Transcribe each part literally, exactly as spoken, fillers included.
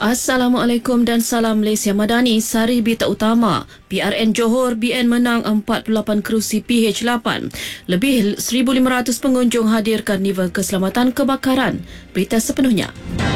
Assalamualaikum dan salam Malaysia Madani. Sari berita utama. P R N Johor B N menang empat puluh lapan kerusi P H lapan. Lebih seribu lima ratus pengunjung hadir Karnival Keselamatan Kebakaran. Berita sepenuhnya.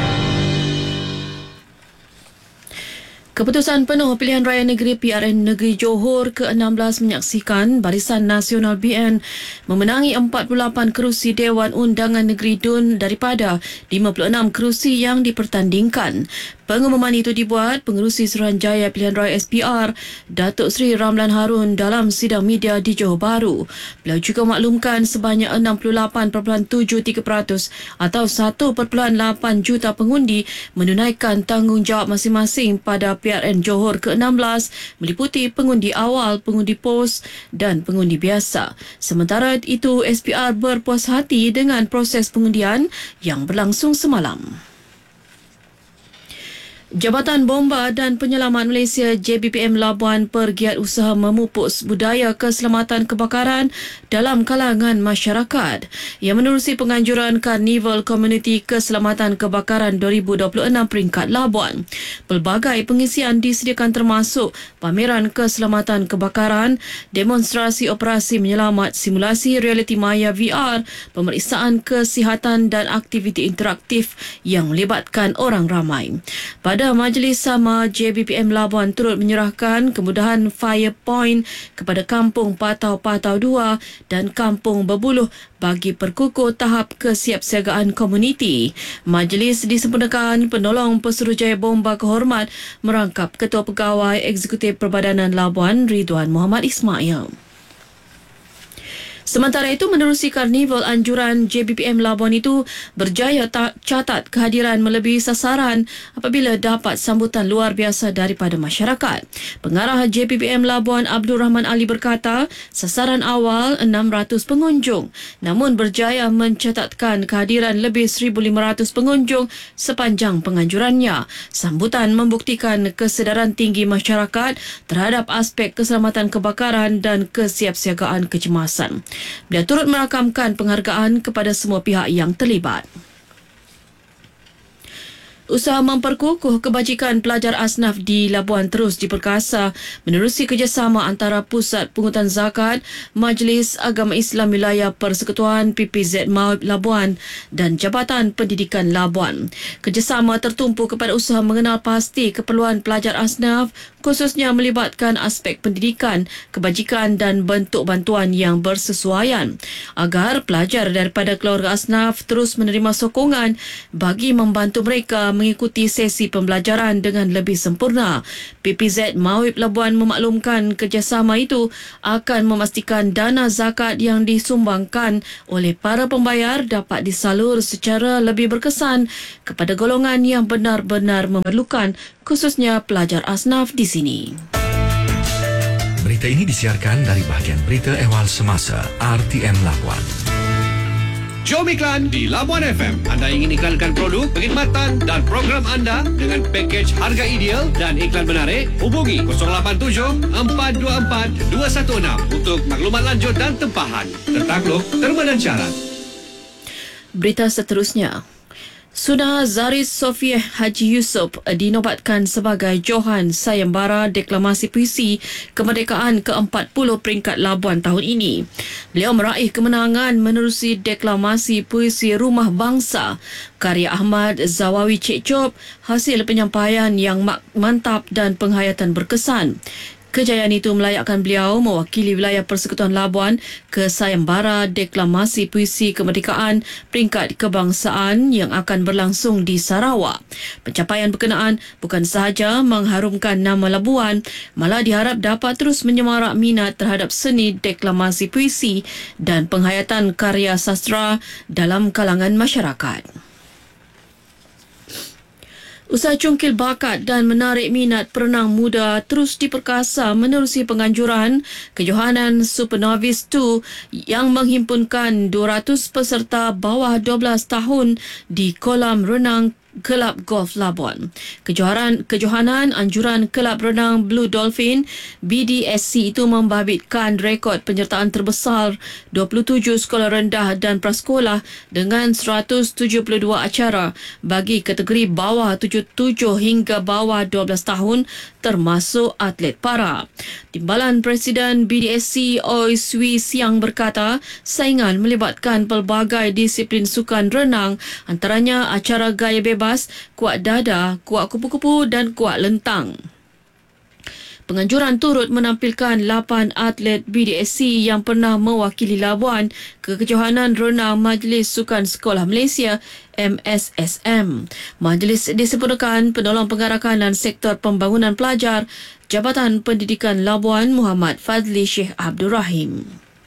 Keputusan penuh pilihan raya negeri P R N Negeri Johor ke enam belas menyaksikan Barisan Nasional B N memenangi empat puluh lapan kerusi Dewan Undangan Negeri Dun daripada lima puluh enam kerusi yang dipertandingkan. Pengumuman itu dibuat Pengerusi Suruhanjaya Pilihan Raya S P R, Datuk Seri Ramlan Harun dalam sidang media di Johor Bahru. Beliau juga maklumkan sebanyak enam puluh lapan perpuluhan tujuh tiga peratus atau satu perpuluhan lapan juta pengundi menunaikan tanggungjawab masing-masing pada P R N Johor ke enam belas meliputi pengundi awal, pengundi pos dan pengundi biasa. Sementara itu, S P R berpuas hati dengan proses pengundian yang berlangsung semalam. Jabatan Bomba dan Penyelamat Malaysia J B P M Labuan bergiat usaha memupuk budaya keselamatan kebakaran dalam kalangan masyarakat. Ia menerusi penganjuran Karnival Komuniti Keselamatan Kebakaran dua ribu dua puluh enam peringkat Labuan. Pelbagai pengisian disediakan termasuk pameran keselamatan kebakaran, demonstrasi operasi menyelamat, simulasi realiti maya V R, pemeriksaan kesihatan dan aktiviti interaktif yang melibatkan orang ramai. Pada majlis sama, J B P M Labuan turut menyerahkan kemudahan Fire Point kepada Kampung Patau-Patau dua dan Kampung Berbuluh bagi perkukuh tahap kesiapsiagaan komuniti. Majlis disempurnakan penolong Pesuruhjaya Bomba Kehormat merangkap Ketua Pegawai Eksekutif Perbadanan Labuan Ridwan Muhammad Ismail. Sementara itu, menerusi Karnival, anjuran J B P M Labuan itu berjaya tak catat kehadiran melebihi sasaran apabila dapat sambutan luar biasa daripada masyarakat. Pengarah J B P M Labuan Abdul Rahman Ali berkata, sasaran awal enam ratus pengunjung, namun berjaya mencatatkan kehadiran lebih seribu lima ratus pengunjung sepanjang penganjurannya. Sambutan membuktikan kesedaran tinggi masyarakat terhadap aspek keselamatan kebakaran dan kesiapsiagaan kecemasan. Beliau turut merakamkan penghargaan kepada semua pihak yang terlibat. Usaha memperkukuh kebajikan pelajar asnaf di Labuan terus diperkasa menerusi kerjasama antara Pusat Pungutan Zakat, Majlis Agama Islam Wilayah Persekutuan P P Z Mawib Labuan dan Jabatan Pendidikan Labuan. Kerjasama tertumpu kepada usaha mengenal pasti keperluan pelajar asnaf, khususnya melibatkan aspek pendidikan, kebajikan dan bentuk bantuan yang bersesuaian agar pelajar daripada keluarga asnaf terus menerima sokongan bagi membantu mereka mengikuti sesi pembelajaran dengan lebih sempurna. P P Z Mawib Labuan memaklumkan kerjasama itu akan memastikan dana zakat yang disumbangkan oleh para pembayar dapat disalur secara lebih berkesan kepada golongan yang benar-benar memerlukan, khususnya pelajar asnaf di sini. Berita ini disiarkan dari bahagian berita ehwal semasa R T M Labuan. Jom iklan di Labuan F M. Anda ingin iklankan produk, perkhidmatan dan program anda dengan pakej harga ideal dan iklan menarik? Hubungi kosong lapan tujuh empat dua empat dua satu enam untuk maklumat lanjut dan tempahan. Tertakluk, terma dan syarat. Berita seterusnya. Sudah Zaris Sofieh Haji Yusof dinobatkan sebagai Johan Sayembara Deklamasi Puisi Kemerdekaan ke empat puluh peringkat Labuan tahun ini. Beliau meraih kemenangan menerusi Deklamasi Puisi Rumah Bangsa karya Ahmad Zawawi Cik Job, hasil penyampaian yang mantap dan penghayatan berkesan. Kejayaan itu melayakkan beliau mewakili wilayah Persekutuan Labuan ke Sayembara Deklamasi Puisi Kemerdekaan peringkat kebangsaan yang akan berlangsung di Sarawak. Pencapaian berkenaan bukan sahaja mengharumkan nama Labuan, malah diharap dapat terus menyemarak minat terhadap seni deklamasi puisi dan penghayatan karya sastra dalam kalangan masyarakat. Usaha cungkil bakat dan menarik minat perenang muda terus diperkasa menerusi penganjuran kejohanan Supernovice dua yang menghimpunkan dua ratus peserta bawah dua belas tahun di kolam renang Kelab Golf Labuan. Kejohanan kejohanan anjuran Kelab Renang Blue Dolphin B D S C itu membabitkan rekod penyertaan terbesar dua puluh tujuh sekolah rendah dan prasekolah dengan seratus tujuh puluh dua acara bagi kategori bawah tujuh puluh tujuh hingga bawah dua belas tahun termasuk atlet para. Timbalan Presiden B D S C Oi Swee Siang berkata saingan melibatkan pelbagai disiplin sukan renang, antaranya acara gaya bebas, kuat dada, kuat kupu-kupu dan kuat lentang. Penganjuran turut menampilkan lapan atlet B D S C yang pernah mewakili Labuan ke kejohanan renang Majlis Sukan Sekolah Malaysia M S S M. Majlis disempurnakan penolong pengarakan dan sektor pembangunan pelajar Jabatan Pendidikan Labuan Muhammad Fadli Sheikh Abdul Rahim.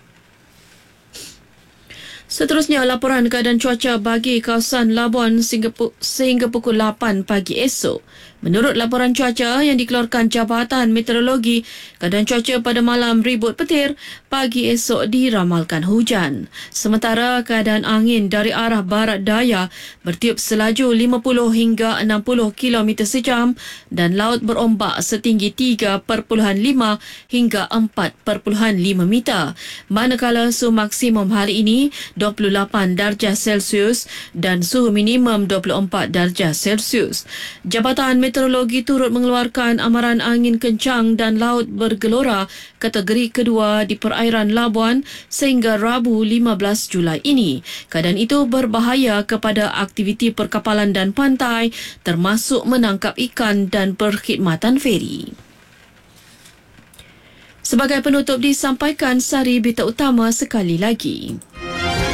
Seterusnya, laporan keadaan cuaca bagi kawasan Labuan sehingga, sehingga pukul lapan pagi esok. Menurut laporan cuaca yang dikeluarkan Jabatan Meteorologi, keadaan cuaca pada malam ribut petir, pagi esok diramalkan hujan. Sementara keadaan angin dari arah barat daya bertiup selaju lima puluh hingga enam puluh kilometer sejam dan laut berombak setinggi tiga perpuluhan lima hingga empat perpuluhan lima meter. Manakala suhu maksimum hari ini dua puluh lapan darjah Celsius dan suhu minimum dua puluh empat darjah Celsius. Jabatan Meteorologi turut mengeluarkan amaran angin kencang dan laut bergelora kategori kedua di perairan Labuan sehingga Rabu lima belas Julai ini. Keadaan itu berbahaya kepada aktiviti perkapalan dan pantai termasuk menangkap ikan dan perkhidmatan feri. Sebagai penutup disampaikan sari berita utama sekali lagi.